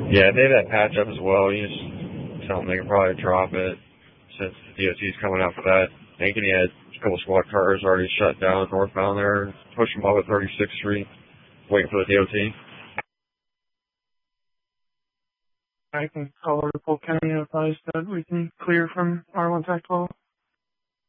Yeah, they had that patch up as well. You just tell them they can probably drop it since the DOT's coming out for that. Ankeny had a couple squad cars already shut down northbound there, push them up at 36th Street, waiting for the DOT. I can call over to Polk County and advise that we can clear from R1 Tech 12.